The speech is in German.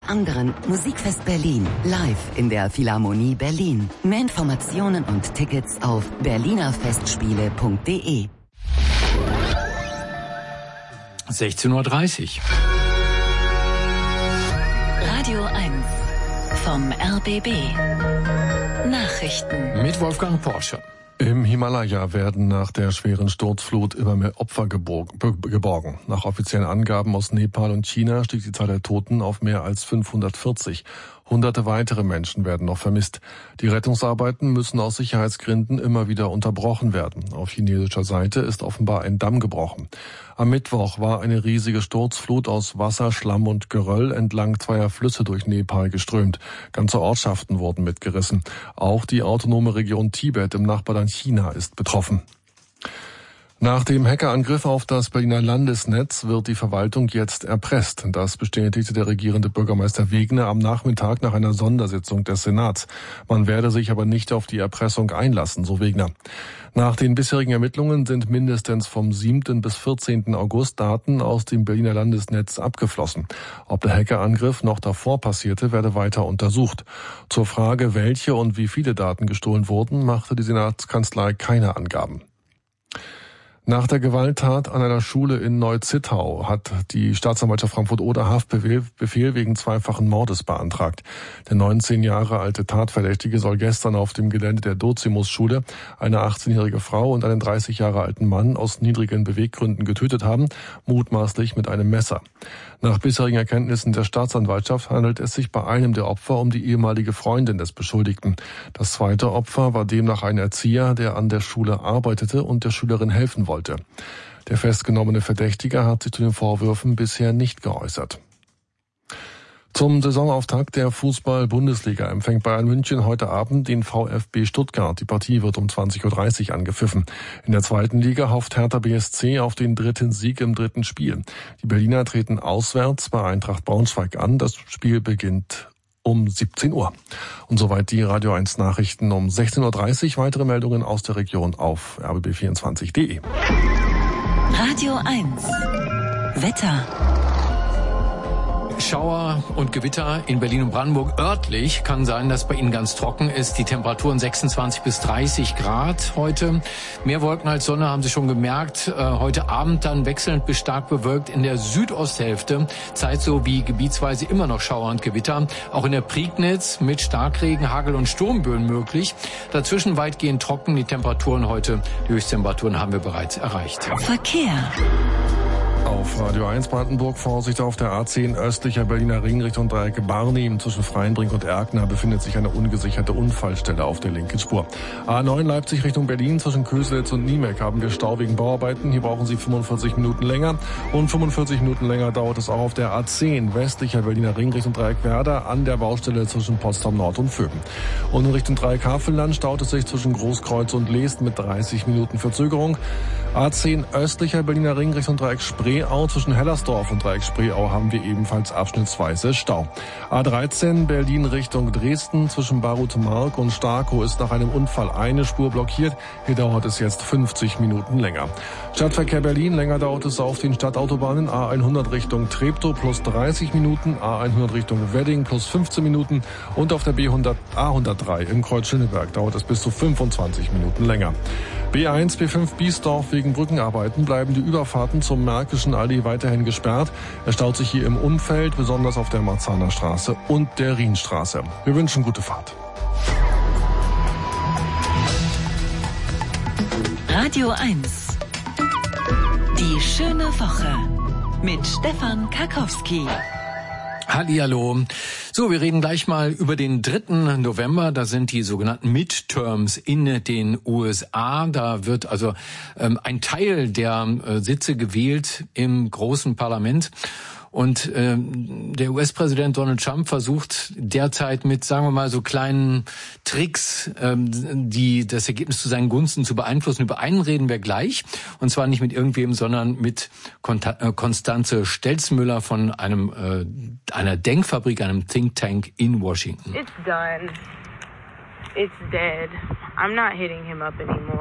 anderen Musikfest Berlin live in der Philharmonie Berlin. Mehr Informationen und Tickets auf berlinerfestspiele.de. 16:30 Uhr. Radio 1 vom RBB. Nachrichten Mit Wolfgang Porsche. Im Himalaya werden nach der schweren Sturzflut immer mehr Opfer geborgen. Nach offiziellen Angaben aus Nepal und China stieg die Zahl der Toten auf mehr als 540. Hunderte weitere Menschen werden noch vermisst. Die Rettungsarbeiten müssen aus Sicherheitsgründen immer wieder unterbrochen werden. Auf chinesischer Seite ist offenbar ein Damm gebrochen. Am Mittwoch war eine riesige Sturzflut aus Wasser, Schlamm und Geröll entlang zweier Flüsse durch Nepal geströmt. Ganze Ortschaften wurden mitgerissen. Auch die autonome Region Tibet im Nachbarland China ist betroffen. Nach dem Hackerangriff auf das Berliner Landesnetz wird die Verwaltung jetzt erpresst. Das bestätigte der regierende Bürgermeister Wegner am Nachmittag nach einer Sondersitzung des Senats. Man werde sich aber nicht auf die Erpressung einlassen, so Wegner. Nach den bisherigen Ermittlungen sind mindestens vom 7. bis 14. August Daten aus dem Berliner Landesnetz abgeflossen. Ob der Hackerangriff noch davor passierte, werde weiter untersucht. Zur Frage, welche und wie viele Daten gestohlen wurden, machte die Senatskanzlei keine Angaben. Nach der Gewalttat an einer Schule in Neu-Zittau hat die Staatsanwaltschaft Frankfurt-Oder Haftbefehl wegen zweifachen Mordes beantragt. Der 19 Jahre alte Tatverdächtige soll gestern auf dem Gelände der Dozimus-Schule eine 18-jährige Frau und einen 30 Jahre alten Mann aus niedrigen Beweggründen getötet haben, mutmaßlich mit einem Messer. Nach bisherigen Erkenntnissen der Staatsanwaltschaft handelt es sich bei einem der Opfer um die ehemalige Freundin des Beschuldigten. Das zweite Opfer war demnach ein Erzieher, der an der Schule arbeitete und der Schülerin helfen wollte. Der festgenommene Verdächtige hat sich zu den Vorwürfen bisher nicht geäußert. Zum Saisonauftakt der Fußball-Bundesliga empfängt Bayern München heute Abend den VfB Stuttgart. Die Partie wird um 20:30 Uhr angepfiffen. In der zweiten Liga hofft Hertha BSC auf den dritten Sieg im dritten Spiel. Die Berliner treten auswärts bei Eintracht Braunschweig an. Das Spiel beginnt um 17 Uhr. Und soweit die Radio 1 Nachrichten um 16:30 Uhr. Weitere Meldungen aus der Region auf rbb24.de. Radio 1 Wetter. Schauer und Gewitter in Berlin und Brandenburg. Örtlich kann sein, dass bei Ihnen ganz trocken ist. Die Temperaturen 26 bis 30 Grad heute. Mehr Wolken als Sonne, haben Sie schon gemerkt. Heute Abend dann wechselnd bis stark bewölkt in der Südosthälfte. Zeit so wie gebietsweise immer noch Schauer und Gewitter. Auch in der Prignitz mit Starkregen, Hagel und Sturmböen möglich. Dazwischen weitgehend trocken. Die Temperaturen heute, die Höchsttemperaturen haben wir bereits erreicht. Verkehr. Auf Radio 1 Brandenburg Vorsicht auf der A10 östlicher Berliner Ring Richtung Dreieck Barnim. Zwischen Freienbrink und Erkner befindet sich eine ungesicherte Unfallstelle auf der linken Spur. A9 Leipzig Richtung Berlin zwischen Köselitz und Niemek haben wir Stau wegen Bauarbeiten. Hier brauchen Sie 45 Minuten länger. Und 45 Minuten länger dauert es auch auf der A10 westlicher Berliner Ring Richtung Dreieck Werder an der Baustelle zwischen Potsdam Nord und Vögen. Und in Richtung Dreieck Havelland staut es sich zwischen Großkreuz und Leest mit 30 Minuten Verzögerung. A10 östlicher Berliner Ring Richtung Dreieck Spreeau zwischen Hellersdorf und Dreieck Spreeau haben wir ebenfalls abschnittsweise Stau. A13 Berlin Richtung Dresden zwischen Barutmark und Starkow ist nach einem Unfall eine Spur blockiert. Hier dauert es jetzt 50 Minuten länger. Stadtverkehr Berlin, länger dauert es auf den Stadtautobahnen. A100 Richtung Treptow plus 30 Minuten, A100 Richtung Wedding plus 15 Minuten und auf der A103 im Kreuz Schöneberg dauert es bis zu 25 Minuten länger. B1, B5 Biesdorf wegen Brückenarbeiten bleiben die Überfahrten zum Märkischen Allee weiterhin gesperrt. Es staut sich hier im Umfeld, besonders auf der Marzahner Straße und der Rienstraße. Wir wünschen gute Fahrt. Radio 1. Die schöne Woche mit Stefan Karkowski. Hallihallo. So, wir reden gleich mal über den 3. November. Da sind die sogenannten Midterms in den USA. Da wird also ein Teil der Sitze gewählt im großen Parlament. Und der US-Präsident Donald Trump versucht derzeit mit, sagen wir mal, so kleinen Tricks, die das Ergebnis zu seinen Gunsten zu beeinflussen. Über einen reden wir gleich. Und zwar nicht mit irgendwem, sondern mit Constanze Stelzmüller von einer Denkfabrik, einem Think Tank in Washington. It's done. It's dead. I'm not hitting him up anymore.